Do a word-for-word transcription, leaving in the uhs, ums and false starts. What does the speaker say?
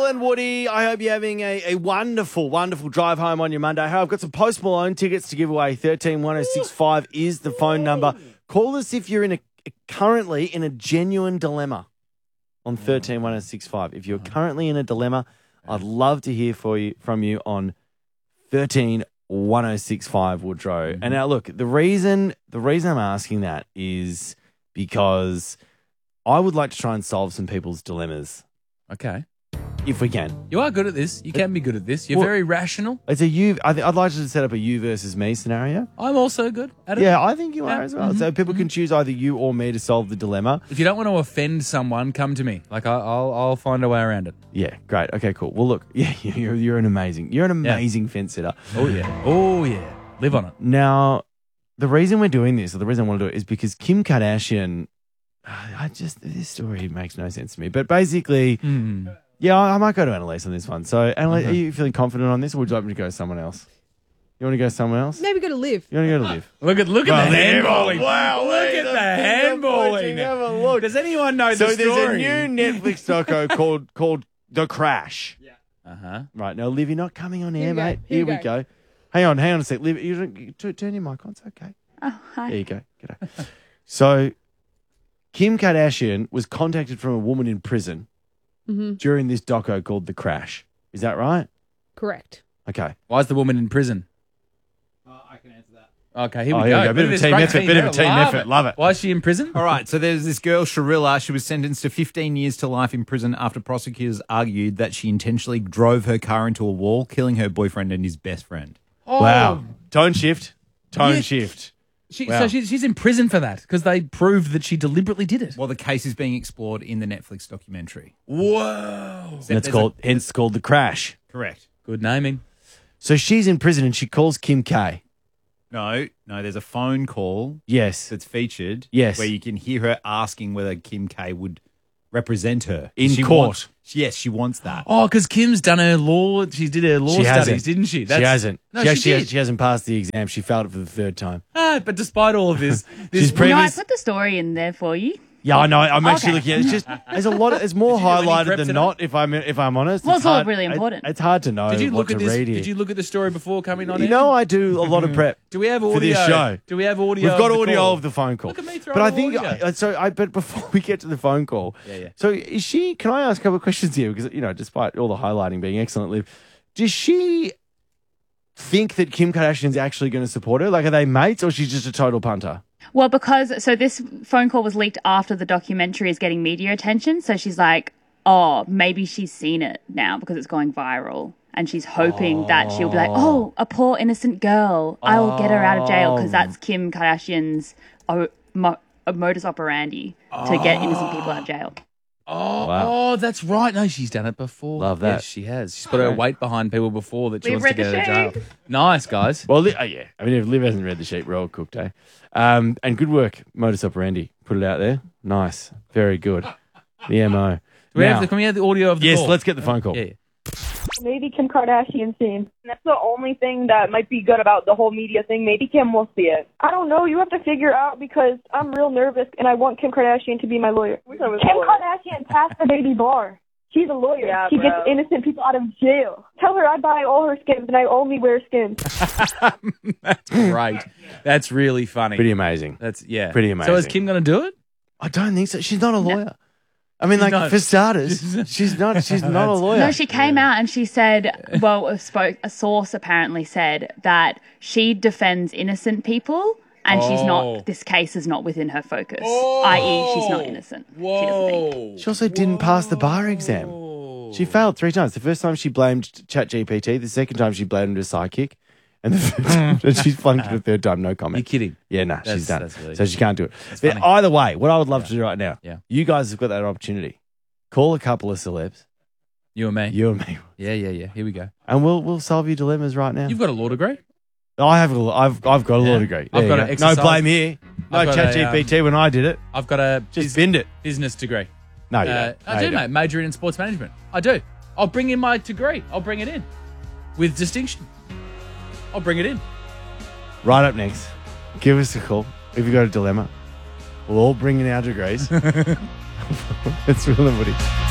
and Woody, I hope you're having a, a wonderful, wonderful drive home on your Monday. Hey, I've got some Post Malone tickets to give away. thirteen one oh six five is the phone number. Call us if you're in a currently in a genuine dilemma on thirteen one oh six five. If you're currently in a dilemma, I'd love to hear for you from you on thirteen one oh six five, Woodrow. Mm-hmm. And now, look, the reason the reason I'm asking that is because I would like to try and solve some people's dilemmas. Okay. If we can. You are good at this. You can be good at this. You're well, very rational. It's a you. I th- I'd like to set up a you versus me scenario. I'm also good at it. Yeah, I think you yeah. are as well. Mm-hmm. So people mm-hmm. can choose either you or me to solve the dilemma. If you don't want to offend someone, come to me. Like I, I'll, I'll find a way around it. Yeah, great. Okay, cool. Well, look, yeah, you're, you're an amazing, you're an amazing yeah. fence sitter. Oh yeah, oh yeah. Live on it. Now, the reason we're doing this, or the reason I want to do it, is because Kim Kardashian. I just this story makes no sense to me. But basically. Mm. Yeah, I might go to Annalise on this one. So, Annalise, mm-hmm. are you feeling confident on this, or would you like me to go to someone else? You want to go somewhere else? Maybe go to Liv. You want to go to Liv? Look at look well, at the handballing! Wow, look at the handballing! Have a look. Does anyone know so the story? So there's a new Netflix doco called called The Crash. Yeah. Uh huh. Right now, Liv, you're not coming on Here air, mate. Here, Here we go. go. Hang on, hang on a sec. Liv, you don't, turn your mic on. It's okay. Oh, hi. There you go. G'day. So, Kim Kardashian was contacted from a woman in prison. Mm-hmm. During this doco called The Crash. Is that right? Correct. Okay. Why is the woman in prison? Uh, I can answer that. Okay, here we oh, go. Here we go. Bit of a team effort. Bit of a team Love effort. It. Love it. Why is she in prison? All right, so there's this girl, Sharilla. She was sentenced to fifteen years to life in prison after prosecutors argued that she intentionally drove her car into a wall, killing her boyfriend and his best friend. Oh. Wow. Tone shift. Tone Yeah. shift. She, wow. So she's, she's in prison for that because they proved that she deliberately did it. Well, the case is being explored in the Netflix documentary. Whoa. And it's called, a, hence called The Crash. Correct. Good naming. So she's in prison and she calls Kim K. No, no, there's a phone call. Yes. That's featured. Yes. Where you can hear her asking whether Kim K would represent her. In she court. Wants, yes, she wants that. Oh, because Kim's done her law. She did her law she studies, hasn't. didn't she? That's, she hasn't. No, she, she, she, did. has, she hasn't passed the exam. She failed it for the third time. Ah, but despite all of this, this she's previous. No, I put the story in there for you. Yeah, I know. I'm actually Okay. looking at it. It's just there's a lot. Of, it's more highlighted than not. If I'm if I'm honest, well, it's, it's all hard, really important. It, it's hard to know. Did you what look to at this? read here. Did you look at the story before coming on? You air? know, I do a lot of prep. Do we have audio for this show? Do we have audio? We've got of the audio call? of the phone call. Look at me throwing But I think audio. I, so. I but before we get to the phone call, yeah, yeah. So is she? Can I ask a couple of questions here? Because you know, despite all the highlighting being excellent, Liv, does she think that Kim Kardashian's actually going to support her? Like, are they mates, or she's just a total punter? Well, because, so this phone call was leaked after the documentary is getting media attention. So she's like, oh, maybe she's seen it now because it's going viral. And she's hoping oh. that she'll be like, oh, a poor innocent girl. I will get her out of jail because that's Kim Kardashian's o- mo- modus operandi oh. to get innocent people out of jail. Oh, wow. oh, that's right. No, she's done it before. Love that. Yes, she has. She's put her weight behind people before that she We've wants to read get the out of jail. Nice, guys. Well, oh, yeah. I mean, if Liv hasn't read the sheet, we're all cooked, eh? Um, and good work, modus operandi. Put it out there. Nice. Very good. The M O. Do we now, have the, can we have the audio of the yes, call? Yes, let's get the phone call. Yeah, yeah. Maybe Kim Kardashian seen. That's the only thing that might be good about the whole media thing. Maybe Kim will see it. I don't know. You have to figure out because I'm real nervous and I want Kim Kardashian to be my lawyer. Kim Kardashian passed the baby bar. She's a lawyer. Yeah, she bro. gets innocent people out of jail. Tell her I buy all her skins and I only wear skins. That's great. That's really funny. Pretty amazing. That's yeah. Pretty amazing. So is Kim going to do it? I don't think so. She's not a lawyer. No. I mean, She's like, not. for starters, she's not She's not a lawyer. No, she came out and she said, well, a, spoke, a source apparently said that she defends innocent people and Oh. she's not, this case is not within her focus, Oh. that is she's not innocent. She doesn't think. Whoa. She also didn't pass the bar exam. She failed three times. The first time she blamed ChatGPT. The second time she blamed her sidekick. And the third time, and she's flunked it the third time, no comment. You're kidding. Yeah, nah, That's- she's done. that's really so she can't do it. That's But funny. either way, what I would love to do right now, Yeah. you guys have got that opportunity. Call a couple of celebs, You and me. you and me, Yeah, yeah, yeah. Here we go. and we'll we'll solve your dilemmas right now. You've got a law degree? I have a, I've I've got a Yeah. law degree. I've There got you an go. exercise- No blame here. No I've got a, ChatGPT when I did it. I've got a Just bus- binned it. business degree. No, you Uh, don't. I No, do, you don't. mate. Majoring in sports management. I do. I'll bring in my degree. I'll bring it in with distinction. I'll bring it in. Right up next, give us a call if you've got a dilemma. We'll all bring in our degrees. It's Real and Woody.